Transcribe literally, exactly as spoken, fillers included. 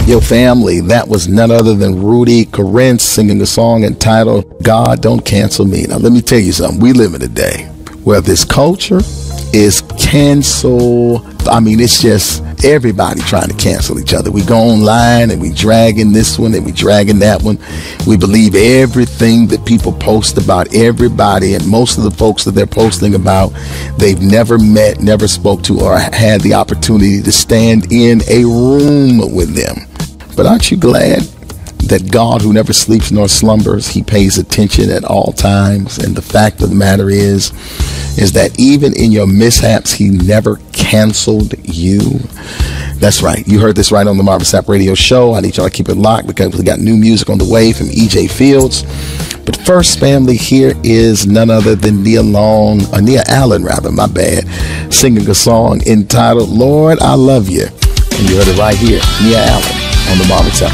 Yo, family, that was none other than Rudy Carrence singing a song entitled God Don't Cancel Me. Now, let me tell you something. We live in a day where this culture is cancel. I mean, it's just everybody trying to cancel each other. We go online and we dragging this one and we dragging that one. We believe everything that people post about everybody, and most of the folks that they're posting about, they've never met, never spoke to, or had the opportunity to stand in a room with them. But aren't you glad that God, who never sleeps nor slumbers, he pays attention at all times? And the fact of the matter is, is that even in your mishaps, he never canceled you. That's right. You heard this right on the Marvin Sapp Radio Show. I need y'all to keep it locked because we got new music on the way from E J Fields. But first, family, here is none other than Nia Long, or Nia Allen, rather, my bad, singing a song entitled Lord, I Love You. And you heard it right here, Nia Allen, on the Marvin Sapp